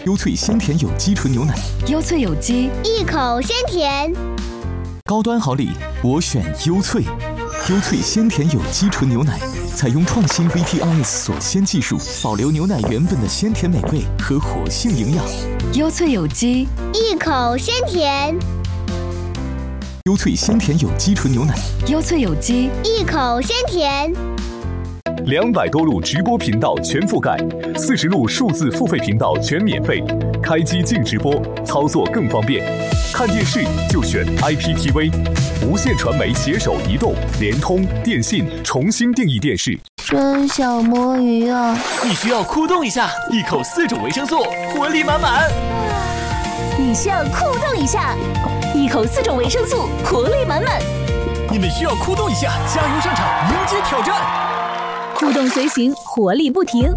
优萃鲜甜有机纯牛奶， 优萃有机， 一口鲜甜。 高端好礼，我选优萃。优萃鲜甜有机纯牛奶，采用创新 VTRS 锁鲜技术，保留牛奶原本的鲜甜美味和活性营养。 优萃有机， 一口鲜甜。 优萃鲜甜有机纯牛奶， 优萃有机， 一口鲜甜。 200多路直播频道全覆盖，40路数字付费频道全免费，开机净直播，操作更方便。看电视就选 IPTV， 无线传媒携手移动、联通、电信重新定义电视。 真想摸鱼啊！ 你需要酷动一下，一口4种维生素，活力满满。 你需要酷动一下，一口4种维生素，活力满满。 你们需要酷动一下，加油上场，迎接挑战。 酷动随行，活力不停。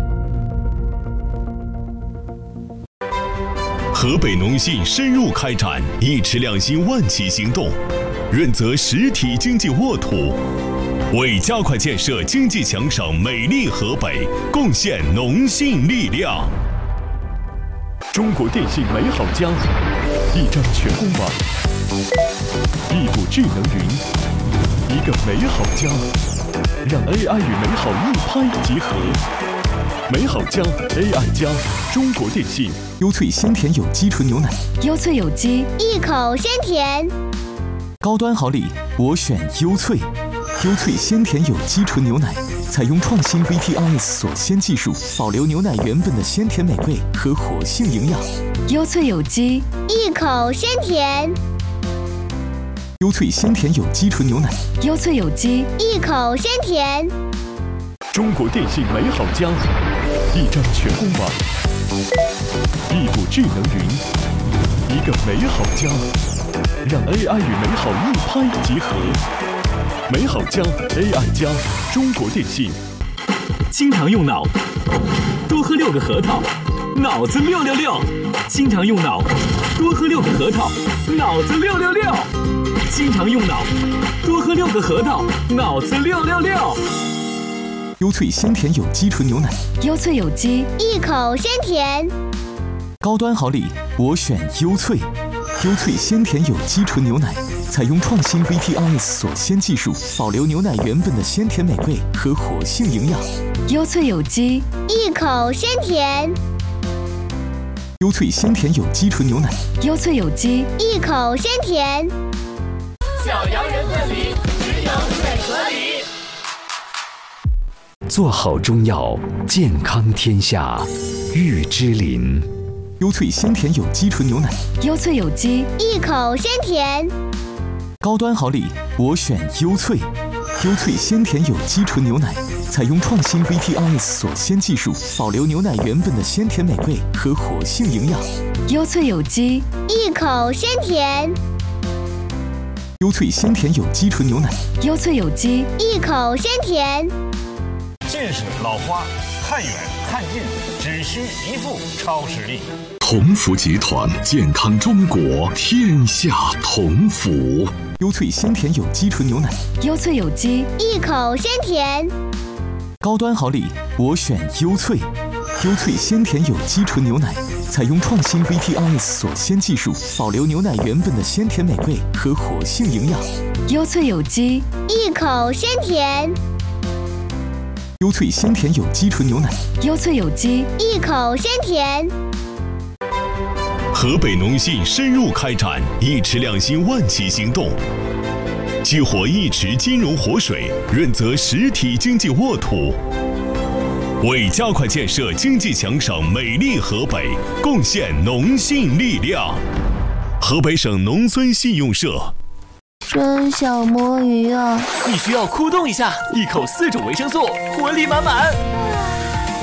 河北农信深入开展一池两心万企行动，润泽实体经济沃土，为加快建设经济强省美丽河北贡献农信力量。 中国电信美好家，一张全公网，一股智能云，一个美好家，让 AI 与美好一拍即合。美好家 AI 加中国电信。 优萃鲜甜有机纯牛奶， 优萃有机， 一口鲜甜。 高端好礼，我选优萃。优萃鲜甜有机纯牛奶，采用创新 VTRS 锁鲜技术，保留牛奶原本的鲜甜美味和活性营养。 优萃有机， 一口鲜甜。 优萃鲜甜有机纯牛奶， 优萃有机， 一口鲜甜。 中国电信美好家，一张全公网，一股智能云，一个美好家，让 AI 与美好一拍即合。美好家 AI 加中国电信。 经常用脑，多喝6个核桃，脑子666。经常用脑，多喝6个核桃，脑子666。经常用脑，多喝6个核桃，脑子666。 优萃鲜甜有机纯牛奶， 优萃有机， 一口鲜甜。 高端好礼，我选优萃。优萃鲜甜有机纯牛奶，采用创新 VTRS 锁鲜技术，保留牛奶原本的鲜甜美味和活性营养。 优萃有机， 一口鲜甜。 优萃鲜甜有机纯牛奶， 优萃有机， 一口鲜甜。 小羊人问理，只有最合理。 做好中药，健康天下。玉芝林。 优萃鲜甜有机纯牛奶， 优萃有机， 一口鲜甜。 高端好礼，我选优萃。优萃鲜甜有机纯牛奶，采用创新 VTRS 锁鲜技术，保留牛奶原本的鲜甜美味和活性营养。 优萃有机， 一口鲜甜。 优萃鲜甜有机纯牛奶， 优萃有机， 一口鲜甜。 近视、老花，看远看近，只需一副超视力。 同福集团，健康中国，天下同福。 优萃鲜甜有机纯牛奶， 优萃有机， 一口鲜甜。 高端好礼，我选优萃。优萃鲜甜有机纯牛奶，采用创新 VTRS 锁鲜技术，保留牛奶原本的鲜甜美味和活性营养。 优萃有机， 一口鲜甜。 优萃鲜甜有机纯牛奶， 优萃有机， 一口鲜甜。 河北农信深入开展一池两心万企行动，激活一池金融活水，润泽实体经济沃土，为加快建设经济强省美丽河北贡献农信力量。河北省农村信用社。 真想摸鱼啊！ 你需要酷动一下，一口4种维生素，活力满满。